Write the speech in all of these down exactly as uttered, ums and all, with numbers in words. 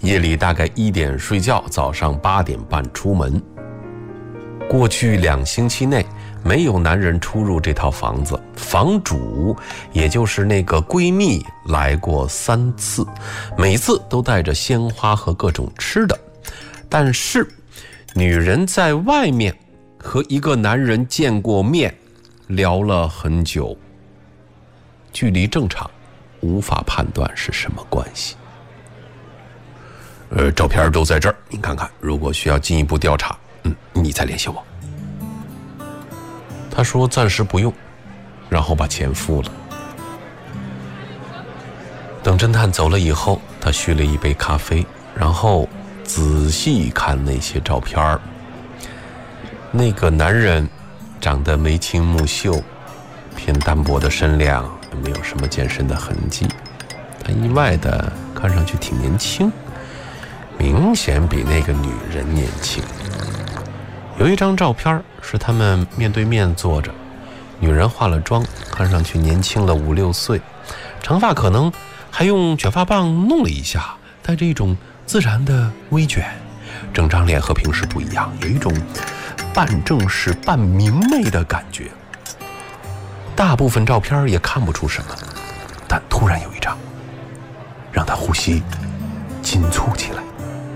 夜里大概一点睡觉，早上八点半出门。过去两星期内没有男人出入这套房子，房主也就是那个闺蜜来过三次，每次都带着鲜花和各种吃的。但是女人在外面和一个男人见过面，聊了很久，距离正常，无法判断是什么关系。呃，照片都在这儿，您看看，如果需要进一步调查，嗯，你再联系我。他说暂时不用，然后把钱付了。等侦探走了以后，他续了一杯咖啡，然后仔细看那些照片。那个男人长得眉清目秀，偏单薄的身量，也没有什么健身的痕迹。他意外的看上去挺年轻，明显比那个女人年轻。有一张照片是他们面对面坐着，女人化了妆，看上去年轻了五六岁，长发可能还用卷发棒弄了一下，带着一种自然的微卷。整张脸和平时不一样，有一种半正式半明媚的感觉。大部分照片也看不出什么，但突然有一张让他呼吸紧促起来。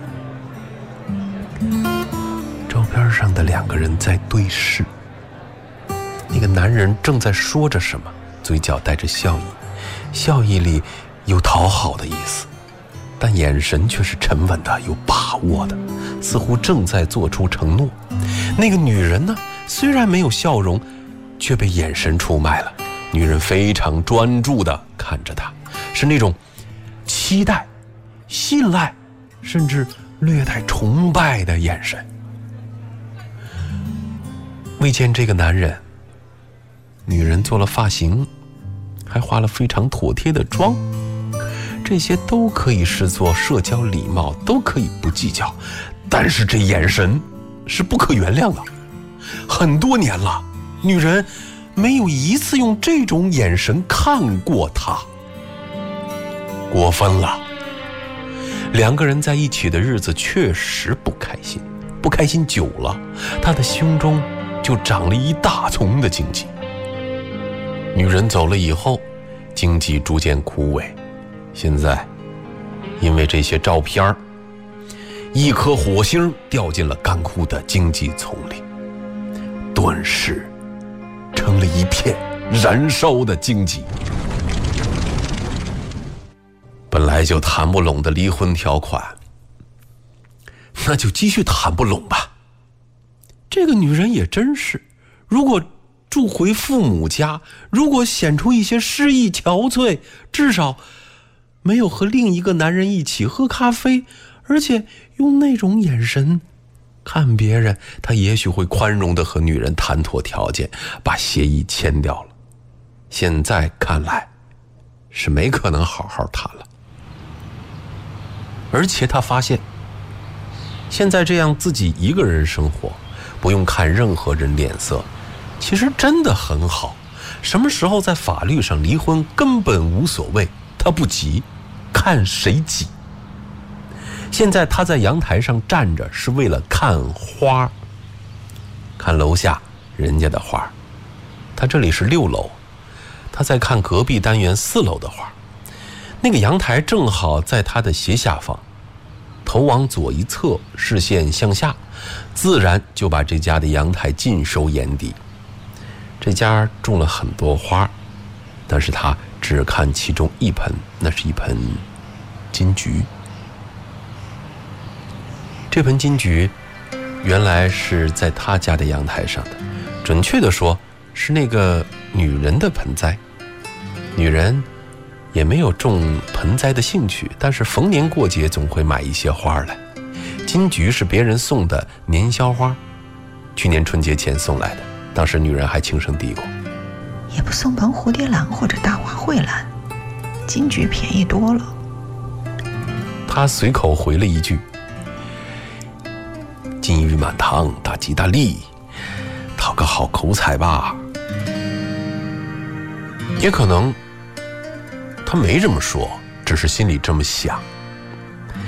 照片上的两个人在对视，那个男人正在说着什么，嘴角带着笑意，笑意里有讨好的意思，但眼神却是沉稳的，有把握的，似乎正在做出承诺。那个女人呢，虽然没有笑容，却被眼神出卖了。女人非常专注地看着他，是那种期待、信赖，甚至略带崇拜的眼神。未见这个男人，女人做了发型，还化了非常妥帖的妆，这些都可以视作社交礼貌，都可以不计较。但是这眼神是不可原谅的，很多年了，女人没有一次用这种眼神看过他，过分了。两个人在一起的日子确实不开心，不开心久了，他的胸中就长了一大丛的荆棘。女人走了以后，荆棘逐渐枯萎，现在因为这些照片，一颗火星掉进了干枯的荆棘丛里，顿时成了一片燃烧的荆棘。本来就谈不拢的离婚条款，那就继续谈不拢吧。这个女人也真是，如果住回父母家，如果显出一些诗意憔悴，至少没有和另一个男人一起喝咖啡，而且用那种眼神看别人，她也许会宽容地和女人谈妥条件，把协议签掉了。现在看来是没可能好好谈了。而且她发现，现在这样自己一个人生活，不用看任何人脸色，其实真的很好。什么时候在法律上离婚根本无所谓，他不急，看谁急。现在他在阳台上站着，是为了看花，看楼下人家的花。他这里是六楼，他在看隔壁单元四楼的花。那个阳台正好在他的斜下方，头往左一侧，视线向下，自然就把这家的阳台尽收眼底。这家种了很多花，但是他只看其中一盆，那是一盆金桔。这盆金桔原来是在他家的阳台上的，准确的说是那个女人的盆栽。女人也没有种盆栽的兴趣，但是逢年过节总会买一些花来。金桔是别人送的年宵花，去年春节前送来的，当时女人还轻声嘀咕， 也不送盆蝴蝶兰或者大花蕙兰，金桔便宜多了。 他随口回了一句，金玉满堂，大吉大利，讨个好口彩吧。也可能他没这么说，只是心里这么想。